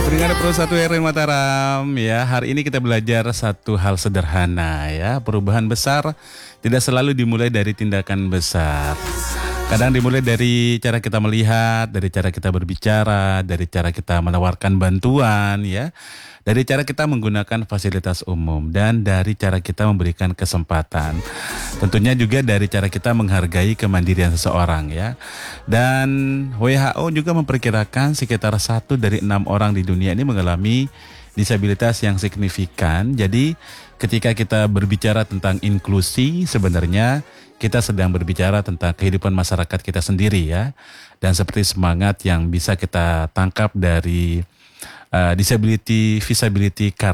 Pendengar Pro 1 RW Mataram ya, hari ini kita belajar satu hal sederhana ya. Perubahan besar tidak selalu dimulai dari tindakan besar. Kadang dimulai dari cara kita melihat, dari cara kita berbicara, dari cara kita menawarkan bantuan ya, dari cara kita menggunakan fasilitas umum, dan dari cara kita memberikan kesempatan. Tentunya juga dari cara kita menghargai kemandirian seseorang ya. Dan WHO juga memperkirakan sekitar 1 dari 6 orang di dunia ini mengalami disabilitas yang signifikan. Jadi ketika kita berbicara tentang inklusi, sebenarnya kita sedang berbicara tentang kehidupan masyarakat kita sendiri ya. Dan seperti semangat yang bisa kita tangkap dari disability, visibility